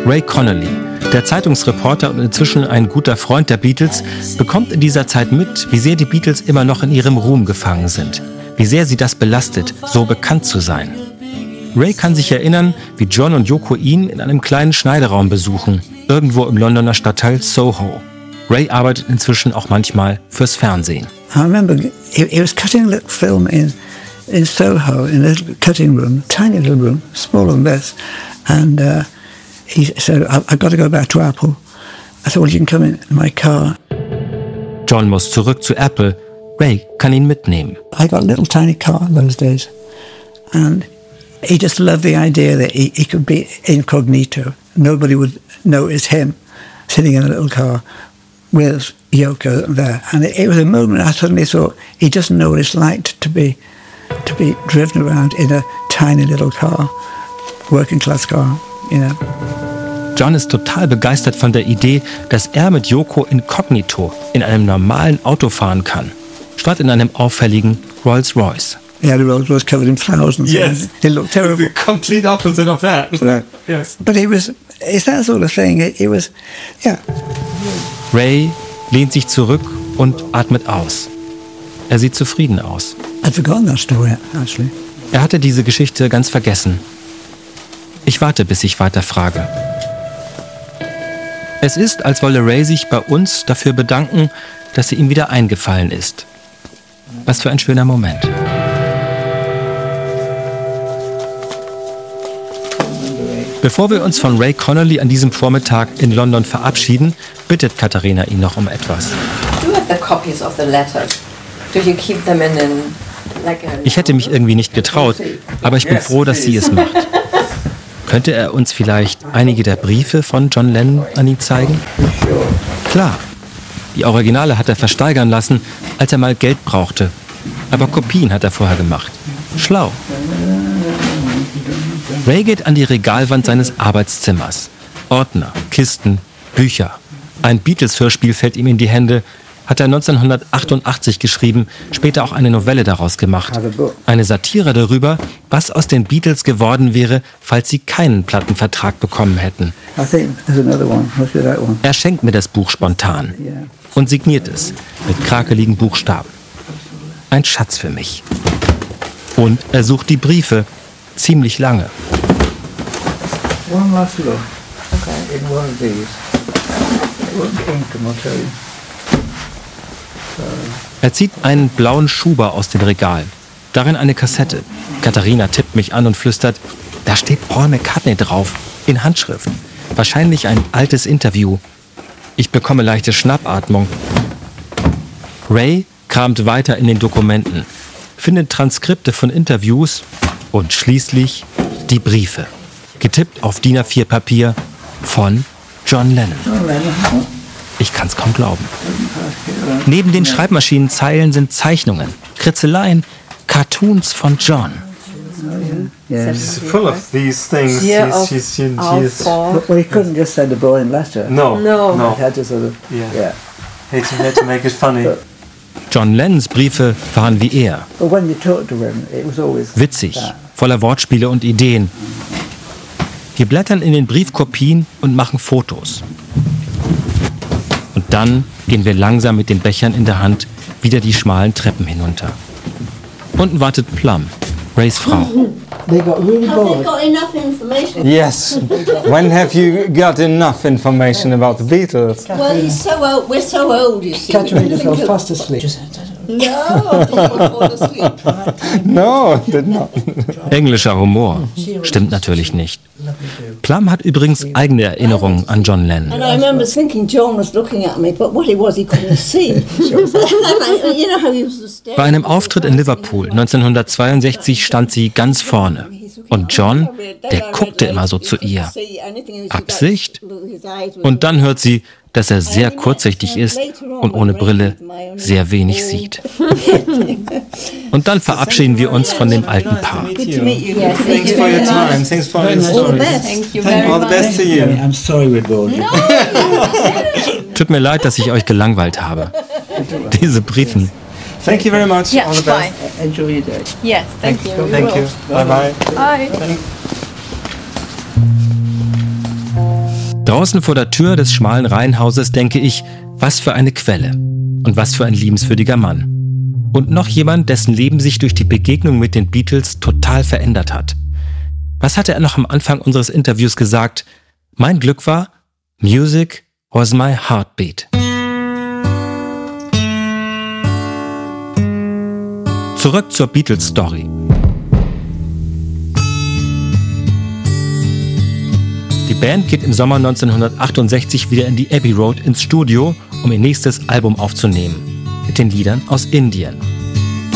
Ray Connolly, der Zeitungsreporter und inzwischen ein guter Freund der Beatles, bekommt in dieser Zeit mit, wie sehr die Beatles immer noch in ihrem Ruhm gefangen sind. Wie sehr sie das belastet, so bekannt zu sein. Ray kann sich erinnern, wie John und Yoko ihn in einem kleinen Schneideraum besuchen, irgendwo im Londoner Stadtteil Soho. Ray arbeitet inzwischen auch manchmal fürs Fernsehen. I remember he was cutting a little film in Soho, in a little cutting room, tiny little room, smaller than this. And he said, I've got to go back to Apple. I thought, well, you can come in my car. John muss zurück zu Apple. Ray kann ihn mitnehmen. I got a little tiny car in those days. And he just loved the idea that he could be incognito. Nobody would notice him sitting in a little car with Yoko there. And it was a moment I suddenly thought, he doesn't know what it's like to be driven around in a tiny little car, working class car, you know. John ist total begeistert von der Idee, dass er mit Yoko inkognito in einem normalen Auto fahren kann, statt in einem auffälligen Rolls-Royce. Yeah, the road was covered in flowers and Yes. It looked terrible. The complete opposite of that. Yes. But it's that sort of thing. It was, yeah. Ray lehnt sich zurück und atmet aus. Er sieht zufrieden aus. I'd forgotten that story, actually. Er hatte diese Geschichte ganz vergessen. Ich warte, bis ich weiter frage. Es ist, als wolle Ray sich bei uns dafür bedanken, dass sie ihm wieder eingefallen ist. Was für ein schöner Moment. Bevor wir uns von Ray Connolly an diesem Vormittag in London verabschieden, bittet Katharina ihn noch um etwas. Ich hätte mich irgendwie nicht getraut, aber ich bin froh, dass sie es macht. Könnte er uns vielleicht einige der Briefe von John Lennon an ihn zeigen? Klar, die Originale hat er versteigern lassen, als er mal Geld brauchte. Aber Kopien hat er vorher gemacht. Schlau. Ray geht an die Regalwand seines Arbeitszimmers. Ordner, Kisten, Bücher. Ein Beatles-Hörspiel fällt ihm in die Hände. Hat er 1988 geschrieben, später auch eine Novelle daraus gemacht. Eine Satire darüber, was aus den Beatles geworden wäre, falls sie keinen Plattenvertrag bekommen hätten. Er schenkt mir das Buch spontan und signiert es mit krakeligen Buchstaben. Ein Schatz für mich. Und er sucht die Briefe, ziemlich lange. One last look. Okay. In one of these. It won't ink them, I'll tell you. Er zieht einen blauen Schuber aus dem Regal. Darin eine Kassette. Katharina tippt mich an und flüstert, da steht Paul McCartney drauf, in Handschrift. Wahrscheinlich ein altes Interview. Ich bekomme leichte Schnappatmung. Ray kramt weiter in den Dokumenten, findet Transkripte von Interviews und schließlich die Briefe. Getippt auf DIN A4 Papier von John Lennon. Ich kann's kaum glauben. Neben den Schreibmaschinenzeilen sind Zeichnungen, Kritzeleien, Cartoons von John. She's full of these things. She's Well, he couldn't just send a boring letter. No. He had to sort of, yeah. He had to make it funny. John Lennons Briefe waren wie er. But when you talked to him, it was always Witzig, that. voller Wortspiele und Ideen. Wir blättern in den Briefkopien und machen Fotos. Und dann gehen wir langsam mit den Bechern in der Hand wieder die schmalen Treppen hinunter. Unten wartet Plum, Rays Frau. They got really Have they bored. got enough information? Yes. When have you got enough information about the Beatles? Well, he's so old. We're so old, you see. Katarina fell fast asleep. No, I didn't fall asleep. No, did not. Englischer Humor. Stimmt natürlich nicht. Plum hat übrigens eigene Erinnerungen an John Lennon. And I remember thinking John was looking at me, but what it was, he couldn't see. You know how he was staring. Bei einem Auftritt in Liverpool 1962 stand sie ganz vorne. Und John, der guckte immer so zu ihr. Absicht? Und dann hört sie, dass er sehr kurzsichtig ist und ohne Brille sehr wenig sieht. Und dann verabschieden wir uns von dem alten Paar. Thanks for your time. Thanks for your story. All the best to you. I'm sorry we bored you. Tut mir leid, dass ich euch gelangweilt habe. Diese Briten. Thank you very much. Yeah, All the best. fine. Enjoy your day. Yes, thank you. Thank you. Bye bye. Bye. Draußen vor der Tür des schmalen Reihenhauses denke ich, was für eine Quelle und was für ein liebenswürdiger Mann. Und noch jemand, dessen Leben sich durch die Begegnung mit den Beatles total verändert hat. Was hatte er noch am Anfang unseres Interviews gesagt? Mein Glück war, Music was my heartbeat. Zurück zur Beatles-Story. Die Band geht im Sommer 1968 wieder in die Abbey Road ins Studio, um ihr nächstes Album aufzunehmen. Mit den Liedern aus Indien.